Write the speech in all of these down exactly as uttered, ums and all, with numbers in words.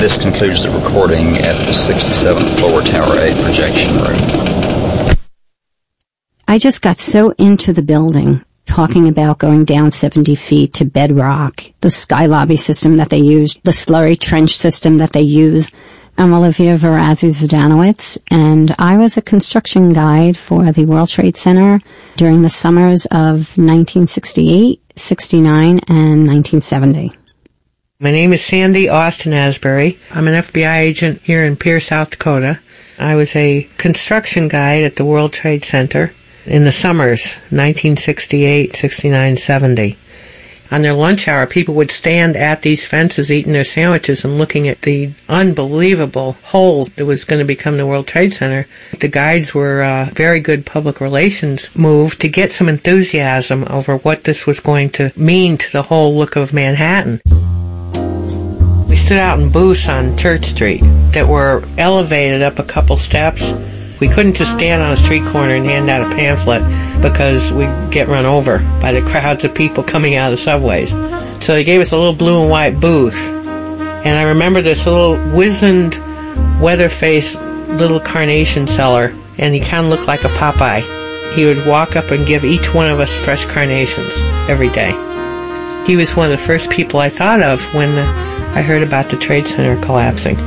This concludes the recording at the sixty-seventh floor Tower A projection room. I just got so into the building, talking about going down seventy feet to bedrock, the sky lobby system that they used, the slurry trench system that they use. I'm Olivia Verazi Zdanowitz, and I was a construction guide for the World Trade Center during the summers of nineteen sixty-eight, sixty-nine, and nineteen seventy. My name is Sandy Austin Asbury. I'm an F B I agent here in Pierre, South Dakota. I was a construction guide at the World Trade Center in the summers, nineteen sixty-eight, sixty-nine, seventy. On their lunch hour, people would stand at these fences eating their sandwiches and looking at the unbelievable hole that was going to become the World Trade Center. The guides were a very good public relations move to get some enthusiasm over what this was going to mean to the whole look of Manhattan. We stood out in booths on Church Street that were elevated up a couple steps. We couldn't just stand on a street corner and hand out a pamphlet because we'd get run over by the crowds of people coming out of the subways. So they gave us a little blue and white booth. And I remember this little wizened, weather-faced little carnation seller, and he kind of looked like a Popeye. He would walk up and give each one of us fresh carnations every day. He was one of the first people I thought of when I heard about the Trade Center collapsing.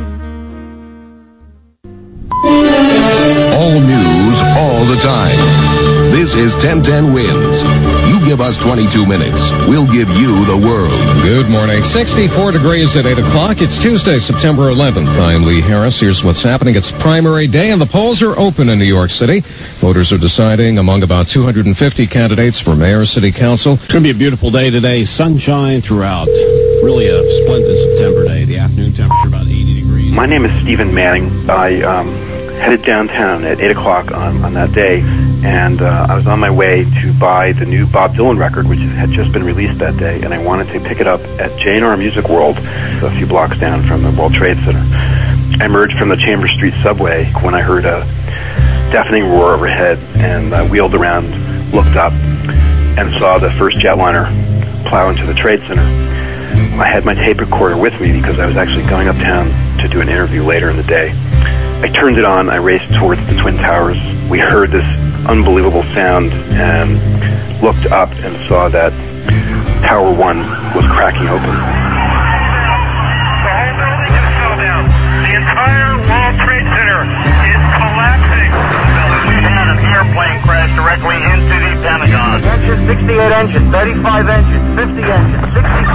All news, all the time. This is ten ten Wins. You give us twenty-two minutes, we'll give you the world. Good morning. sixty-four degrees at eight o'clock. It's Tuesday, September eleventh. I'm Lee Harris. Here's what's happening. It's primary day, and the polls are open in New York City. Voters are deciding among about two hundred fifty candidates for mayor, city council. It's going to be a beautiful day today. Sunshine throughout. Really a splendid September day. The afternoon temperature about eighty degrees. My name is Stephen Manning. I um, headed downtown at eight o'clock on, on that day, and uh, I was on my way to buy the new Bob Dylan record, which had just been released that day, and I wanted to pick it up at J and R Music World, a few blocks down from the World Trade Center. I emerged from the Chambers Street subway when I heard a deafening roar overhead, and I wheeled around, looked up, and saw the first jetliner plow into the Trade Center. I had my tape recorder with me because I was actually going uptown to do an interview later in the day. I turned it on, I raced towards the Twin Towers. We heard this unbelievable sound and looked up and saw that Tower One was cracking open. The whole building just fell down. The entire World Trade Center is collapsing. We've had an airplane crash directly into the Pentagon. Engines, sixty-eight engines, thirty-five engines, fifty engines, sixty